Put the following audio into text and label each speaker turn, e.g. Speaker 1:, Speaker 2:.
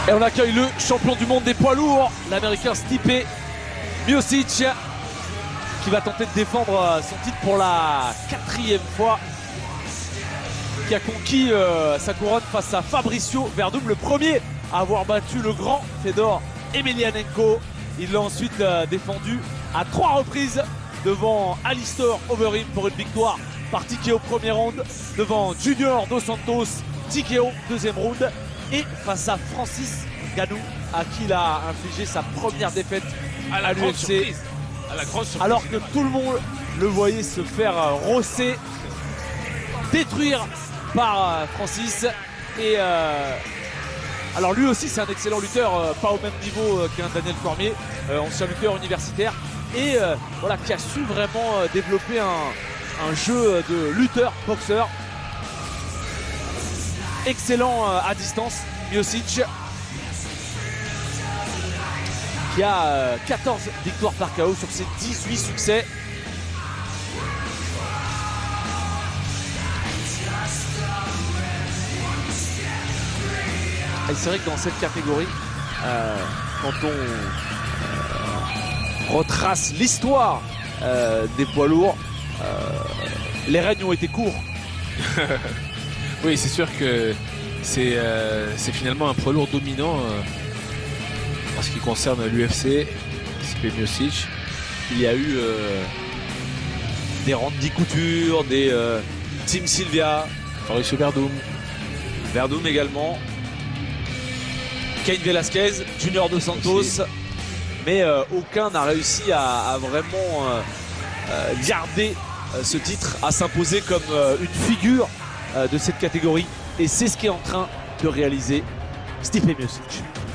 Speaker 1: Et on accueille le champion du monde des poids lourds, l'américain Stipe Miocic, qui va tenter de défendre son titre pour la 4e fois, qui a conquis sa couronne face à Fabricio Werdum, le premier à avoir battu le grand Fedor Emelianenko. Il l'a ensuite défendu à 3 reprises devant Alistair Overeem pour une victoire par TKO premier round, devant Junior Dos Santos, TKO deuxième round, et face à Francis Ngannou, à qui il a infligé sa première défaite à l'UFC. Alors que tout le monde le voyait se faire rosser, détruire par Francis. Et alors lui aussi c'est un excellent lutteur, pas au même niveau qu'un Daniel Cormier, ancien lutteur universitaire, et voilà, qui a su vraiment développer un jeu de lutteur, boxeur excellent à distance. Miocic, qui a 14 victoires par KO sur ses 18 succès. Et c'est vrai que dans cette catégorie, quand on retrace l'histoire des poids lourds, les règnes ont été courts.
Speaker 2: Oui, c'est sûr que c'est finalement un poids lourd dominant en ce qui concerne l'UFC. Stipe Miocic.
Speaker 1: Il y a eu des Randy Couture, des Tim Sylvia,
Speaker 2: Fabricio Werdum.
Speaker 1: Werdum également, Cain Velasquez, Junior Dos Santos, aussi. Mais aucun n'a réussi à vraiment garder ce titre, à s'imposer comme une figure de cette catégorie. Et c'est ce qu'est en train de réaliser Stipe Miocic.